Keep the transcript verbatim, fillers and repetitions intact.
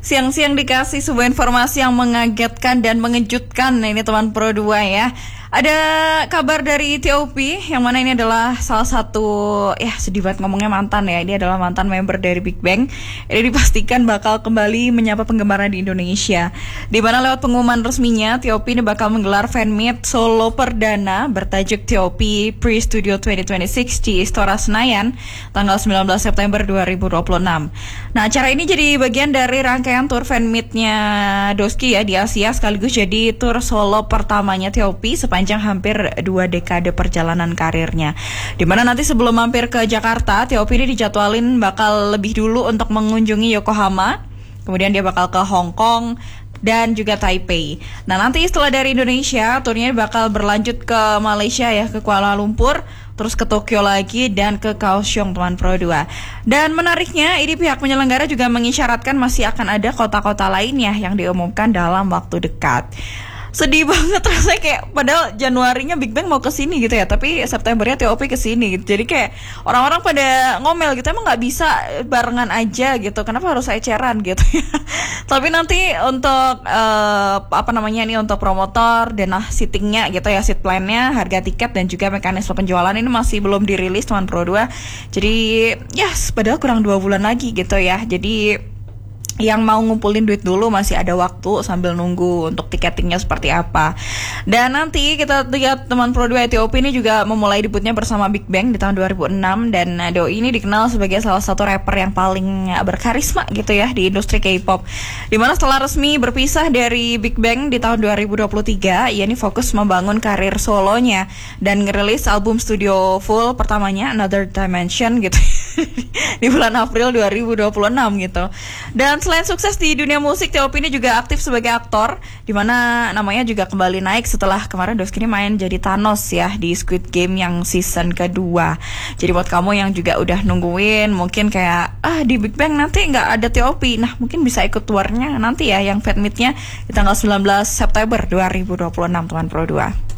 siang-siang dikasih sebuah informasi yang mengagetkan dan mengejutkan. Nah, ini teman Pro dua ya. Ada kabar dari T O P yang mana ini adalah salah satu, ya sedih banget ngomongnya mantan ya. Ini adalah mantan member dari Big Bang. Ini dipastikan bakal kembali menyapa penggemarnya di Indonesia. Di mana lewat pengumuman resminya T O P ini bakal menggelar fan meet solo perdana bertajuk T O P Pre-Studio dua ribu dua puluh enam di Istora Senayan tanggal sembilan belas September dua ribu dua puluh enam. Nah, acara ini jadi bagian dari rangkaian tour fan meet-nya Doski ya di Asia, sekaligus jadi tour solo pertamanya T O P sepanjang Panjang hampir dua dekade perjalanan karirnya. Dimana nanti sebelum mampir ke Jakarta, T O P ini dijadwalin bakal lebih dulu untuk mengunjungi Yokohama. Kemudian dia bakal ke Hong Kong dan juga Taipei. Nah, nanti setelah dari Indonesia, turnya bakal berlanjut ke Malaysia ya, ke Kuala Lumpur, terus ke Tokyo lagi dan ke Kaohsiung teman Pro dua. Dan menariknya, ini pihak penyelenggara juga mengisyaratkan masih akan ada kota-kota lainnya yang diumumkan dalam waktu dekat. Sedih banget rasanya, kayak padahal Januarinya Big Bang mau kesini gitu ya, tapi Septembernya T O P kesini gitu. Jadi kayak orang-orang pada ngomel gitu, emang nggak bisa barengan aja gitu, kenapa harus eceran gitu ya. Tapi nanti untuk uh, apa namanya ini untuk promotor dan nah seatingnya gitu ya, seat plan-nya, harga tiket dan juga mekanisme penjualan ini masih belum dirilis teman Pro dua. Jadi ya yes, padahal kurang dua bulan lagi gitu ya. Jadi yang mau ngumpulin duit dulu masih ada waktu sambil nunggu untuk tiketingnya seperti apa. Dan nanti kita lihat teman Pro dua T O P ini juga memulai debutnya bersama Big Bang di tahun dua ribu enam. Dan Doi ini dikenal sebagai salah satu rapper yang paling berkarisma gitu ya di industri K-pop. Dimana setelah resmi berpisah dari Big Bang di tahun dua ribu dua puluh tiga, ia ini fokus membangun karir solonya dan ngerilis album studio full pertamanya Another Dimension gitu di bulan April dua ribu dua puluh enam gitu. Dan selain sukses di dunia musik, T O P ini juga aktif sebagai aktor, di mana namanya juga kembali naik setelah kemarin Doski ini main jadi Thanos ya di Squid Game yang season kedua. Jadi buat kamu yang juga udah nungguin, mungkin kayak ah di Big Bang nanti nggak ada T O P, nah mungkin bisa ikut tournya nanti ya yang fan meet-nya di tanggal sembilan belas September dua ribu dua puluh enam teman Pro dua.